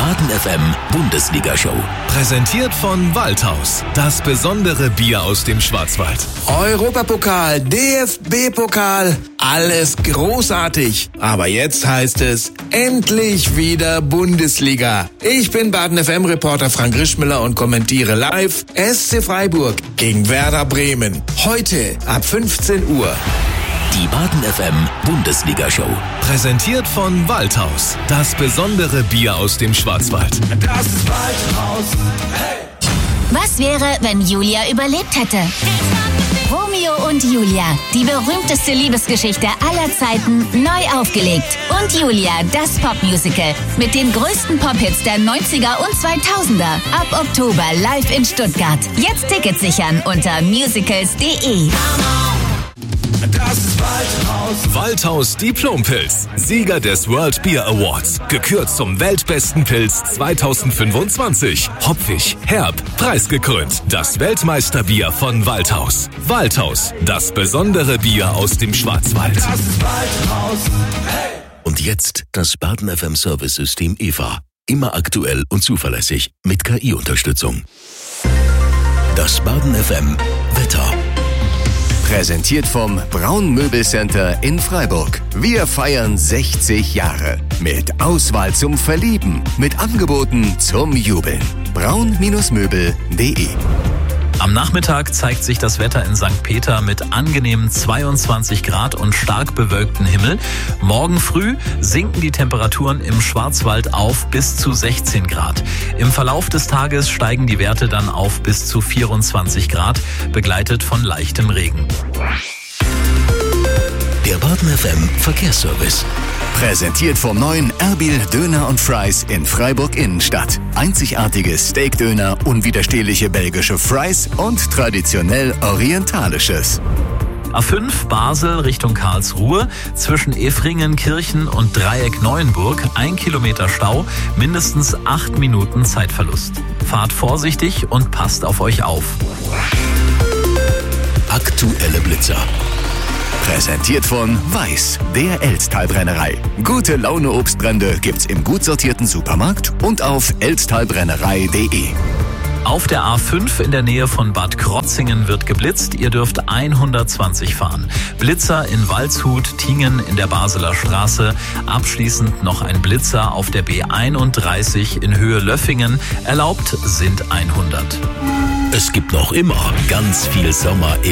Baden FM Bundesliga-Show. Präsentiert von Waldhaus. Das besondere Bier aus dem Schwarzwald. Europapokal, DFB-Pokal, alles großartig. Aber jetzt heißt es, endlich wieder Bundesliga. Ich bin Baden FM-Reporter Frank Rischmüller und kommentiere live SC Freiburg gegen Werder Bremen. Heute ab 15 Uhr. Die Baden FM Bundesliga-Show. Präsentiert von Waldhaus. Das besondere Bier aus dem Schwarzwald. Das ist Waldhaus. Hey! Was wäre, wenn Julia überlebt hätte? Romeo und Julia, die berühmteste Liebesgeschichte aller Zeiten, neu aufgelegt. Und Julia, das Popmusical mit den größten Pop-Hits der 90er und 2000er. Ab Oktober live in Stuttgart. Jetzt Tickets sichern unter musicals.de. Das ist Waldhaus. Waldhaus Diplompilz. Sieger des World Beer Awards. Gekürt zum weltbesten Pilz 2025. Hopfig, herb, preisgekrönt. Das Weltmeisterbier von Waldhaus. Waldhaus, das besondere Bier aus dem Schwarzwald. Das ist Waldhaus. Hey! Und jetzt das Baden FM Service-System EVA. Immer aktuell und zuverlässig mit KI-Unterstützung. Das Baden FM Wetter. Präsentiert vom Braun Möbelcenter in Freiburg. Wir feiern 60 Jahre. Mit Auswahl zum Verlieben. Mit Angeboten zum Jubeln. braun-möbel.de. Am Nachmittag zeigt sich das Wetter in St. Peter mit angenehmen 22 Grad und stark bewölktem Himmel. Morgen früh sinken die Temperaturen im Schwarzwald auf bis zu 16 Grad. Im Verlauf des Tages steigen die Werte dann auf bis zu 24 Grad, begleitet von leichtem Regen. Der Baden FM Verkehrsservice. Präsentiert vom neuen Erbil Döner und Fries in Freiburg Innenstadt. Einzigartige Steakdöner, unwiderstehliche belgische Fries und traditionell orientalisches. A5 Basel Richtung Karlsruhe, zwischen Efringen-Kirchen und Dreieck Neuenburg, 1 Kilometer Stau, mindestens 8 Minuten Zeitverlust. Fahrt vorsichtig und passt auf euch auf. Aktuelle Blitzer. Präsentiert von Weiß, der Elsttalbrennerei. Gute Laune Obstbrände gibt's im gut sortierten Supermarkt und auf elsttalbrennerei.de. Auf der A5 in der Nähe von Bad Krotzingen wird geblitzt. Ihr dürft 120 fahren. Blitzer in Waldshut, Tingen in der Basler Straße. Abschließend noch ein Blitzer auf der B31 in Höhe Löffingen. Erlaubt sind 100. Es gibt noch immer ganz viel Sommer in